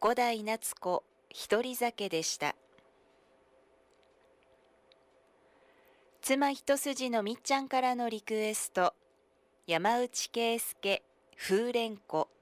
古代夏子一人酒でした。妻一筋のみっちゃんからのリクエスト、山内圭介風蓮子。